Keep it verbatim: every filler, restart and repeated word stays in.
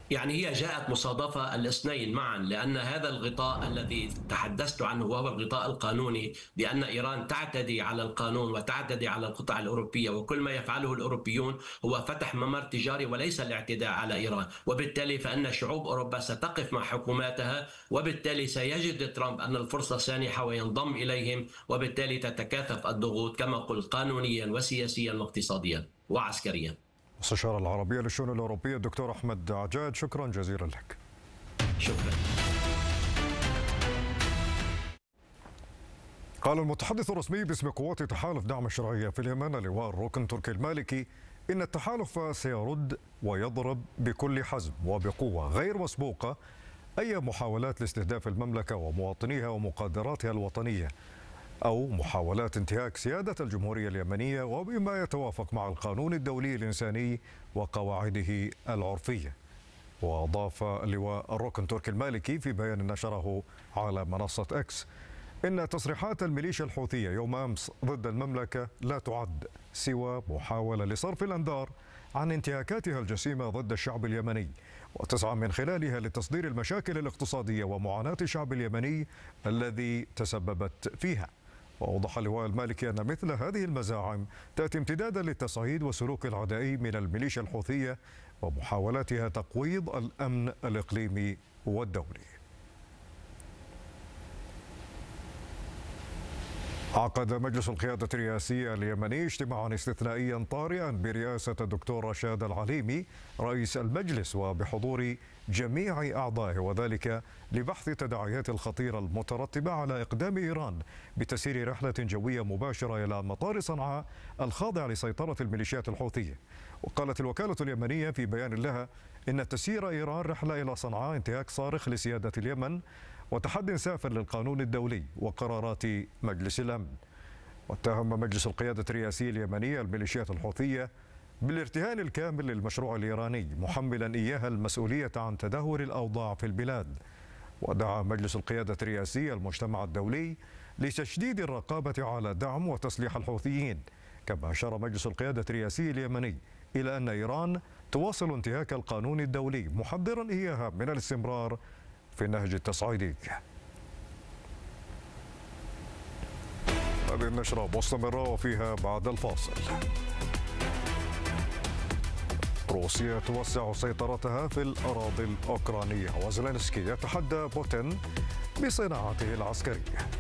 يعني هي جاءت مصادفة الاثنين معا، لأن هذا الغطاء الذي تحدثت عنه وهو الغطاء القانوني، بأن إيران تعتدي على القانون وتعتدي على القطع الأوروبية، وكل ما يفعله الأوروبيون هو فتح ممر تجاري وليس الاعتداء على إيران، وبالتالي فإن شعوب أوروبا ستقف مع حكوماتها، وبالتالي سيجد ترامب أن الفرصة سانحة وينضم إليهم، وبالتالي تتكاثف الضغوط كما قلت قانونيا وسياسيا واقتصاديا وعسكريا. مستشار العربية للشؤون الأوروبية الدكتور أحمد عجاج، شكرا جزيلا لك. شكرا. قال المتحدث الرسمي باسم قوات تحالف دعم الشرعية في اليمن اللواء الركن تركي المالكي إن التحالف سيرد ويضرب بكل حزم وبقوة غير مسبوقة أي محاولات لاستهداف المملكة ومواطنيها ومقدراتها الوطنية أو محاولات انتهاك سيادة الجمهورية اليمنية وبما يتوافق مع القانون الدولي الإنساني وقواعده العرفية. وأضاف اللواء الركن تركي المالكي في بيان نشره على منصة إكس إن تصريحات الميليشيا الحوثية يوم أمس ضد المملكة لا تعد سوى محاولة لصرف الأنظار عن انتهاكاتها الجسيمة ضد الشعب اليمني، وتسعى من خلالها لتصدير المشاكل الاقتصادية ومعاناة الشعب اليمني الذي تسببت فيها. وأوضح اللواء المالكي أن مثل هذه المزاعم تأتي امتدادا للتصعيد والسلوك العدائي من الميليشيا الحوثية ومحاولاتها تقويض الأمن الإقليمي والدولي. عقد مجلس القيادة الرئاسي اليمني اجتماعا استثنائيا طارئا برئاسة الدكتور رشاد العليمي رئيس المجلس وبحضور جميع أعضائه، وذلك لبحث التداعيات الخطيرة المترتبة على إقدام إيران بتسيير رحلة جوية مباشرة إلى مطار صنعاء الخاضع لسيطرة الميليشيات الحوثية. وقالت الوكالة اليمنية في بيان لها إن تسيير إيران رحلة إلى صنعاء انتهاك صارخ لسيادة اليمن وتحد سافر للقانون الدولي وقرارات مجلس الأمن. واتهم مجلس القيادة الرئاسي اليمني الميليشيات الحوثية بالارتهان الكامل للمشروع الإيراني، محملا إياها المسؤولية عن تدهور الأوضاع في البلاد. ودعا مجلس القيادة الرئاسي المجتمع الدولي لتشديد الرقابة على دعم وتسليح الحوثيين. كما أشار مجلس القيادة الرئاسي اليمني إلى أن إيران تواصل انتهاك القانون الدولي، محذرا إياها من الاستمرار في النهج التصعيدي. هذه النشرة مستمرة وفيها بعد الفاصل. روسيا توسع سيطرتها في الأراضي الأوكرانية وزيلينسكي يتحدى بوتين بصناعته العسكرية.